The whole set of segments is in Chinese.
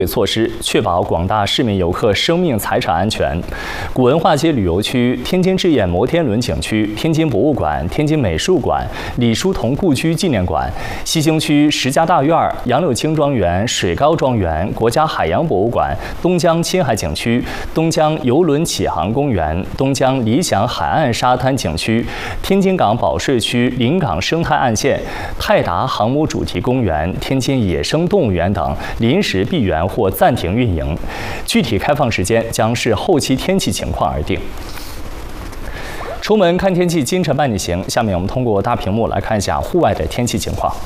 措施，确保广大市民游客生命财产安全。古文化街旅游区、天津之眼摩天轮景区、天津博物馆、天津美术馆、李叔同故居纪念馆、西兴区石家大院、杨柳青庄园、水高庄园、国家海洋博物馆、东江亲海景区、东江邮轮启航公园、东江理想海岸沙滩景区、天津港保税区临港生态岸线、泰达航母主题公园、天津野生动物园等临时闭园或暂停运营，具体开放时间将视后期天气情况而定。出门看天气，今晨伴你行。下面我们通过大屏幕来看一下户外的天气情况。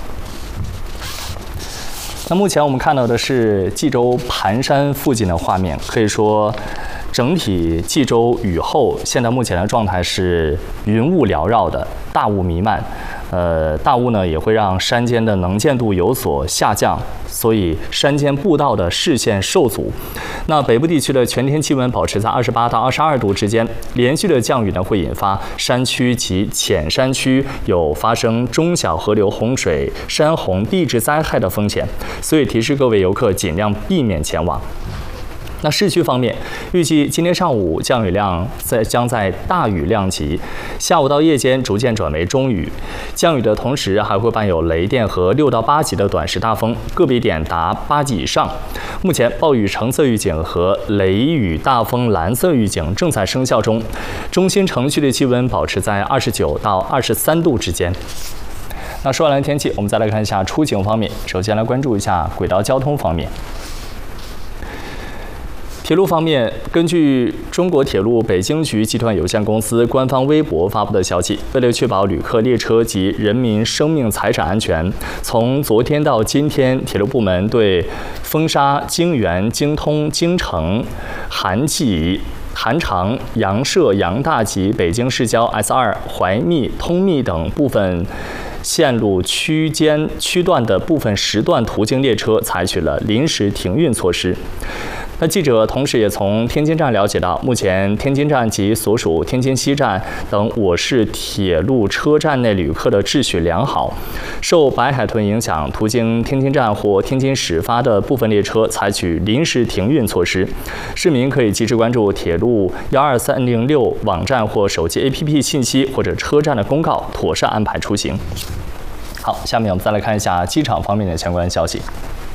那目前我们看到的是济州盘山附近的画面，可以说整体济州雨后，现在目前的状态是云雾缭绕的，大雾弥漫。大雾呢也会让山间的能见度有所下降，所以山间步道的视线受阻。那北部地区的全天气温保持在28到22度之间，连续的降雨呢会引发山区及浅山区有发生中小河流洪水、山洪、地质灾害的风险，所以提示各位游客尽量避免前往。那市区方面，预计今天上午降雨量将在大雨量级，下午到夜间逐渐转为中雨。降雨的同时，还会伴有雷电和6到8级的短时大风，个别点达8级以上。目前暴雨橙色预警和雷雨大风蓝色预警正在生效中。中心城区的气温保持在29到23度之间。那说完了天气，我们再来看一下出行方面。首先来关注一下轨道交通方面。铁路方面，根据中国铁路北京局集团有限公司官方微博发布的消息，为了确保旅客、列车及人民生命财产安全，从昨天到今天，铁路部门对风沙、京原、京通、京城、韩济、韩长、杨舍、杨大及北京市郊 S2、怀密、通密等部分线路区段的部分时段途经列车采取了临时停运措施。那记者同时也从天津站了解到，目前天津站及所属天津西站等我市铁路车站内旅客的秩序良好。受白海豚影响，途经天津站或天津始发的部分列车采取临时停运措施。市民可以及时关注铁路12306网站或手机 APP 信息或者车站的公告，妥善安排出行。好，下面我们再来看一下机场方面的相关消息。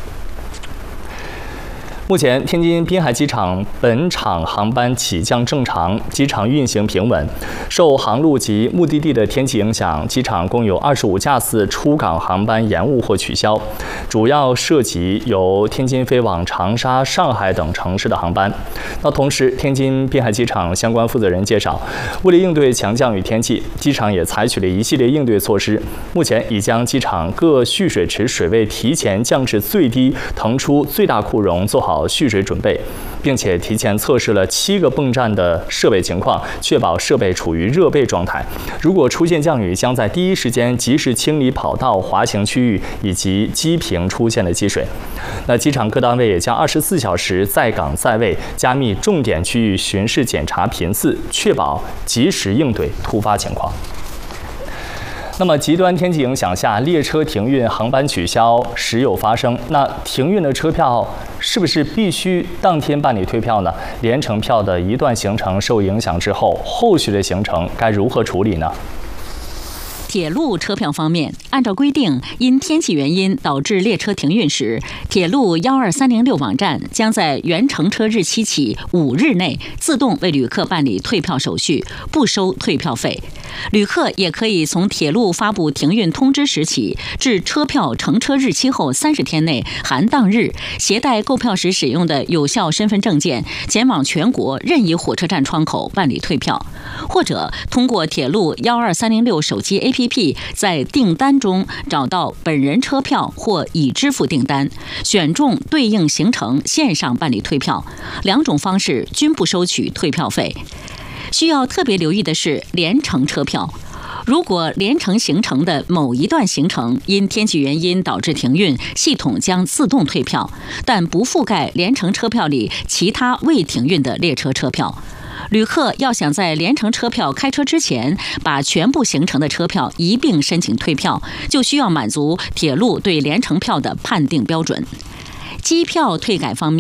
目前，天津滨海机场本场航班起降正常，机场运行平稳。受航路及目的地的天气影响，机场共有25架次出港航班延误或取消，主要涉及由天津飞往长沙、上海等城市的航班。那同时，天津滨海机场相关负责人介绍，为了应对强降雨天气，机场也采取了一系列应对措施。目前已将机场各蓄水池水位提前降至最低，腾出最大库容，做好蓄水准备，并且提前测试了7个泵站的设备情况，确保设备处于热备状态。如果出现降雨，将在第一时间及时清理跑道、滑行区域以及机坪出现的积水。那机场各单位也将24小时在岗在位，加密重点区域巡视检查频次，确保及时应对突发情况。那么极端天气影响下，列车停运、航班取消时有发生。那停运的车票是不是必须当天办理退票呢？联程票的一段行程受影响之后，后续的行程该如何处理呢？ 铁路车票方面，按照规定，因天气原因导致列车停运时，铁路12306网站将在原乘车日期起5日内自动为旅客办理退票手续，不收退票费。旅客也可以从铁路发布停运通知时起，至车票乘车日期后30天内含当日，携带购票时使用的有效身份证件，前往全国任意火车站窗口办理退票，或者通过铁路12306手机 APP。在订单中找到本人车票或已支付订单，选中对应行程线上办理退票，2种方式均不收取退票费。需要特别留意的是联程车票。如果联程行程的某一段行程因天气原因导致停运，系统将自动退票，但不覆盖联程车票里其他未停运的列车车票。旅客要想在联程车票开车之前把全部行程的车票一并申请退票，就需要满足铁路对联程票的判定标准。 机票退改方面。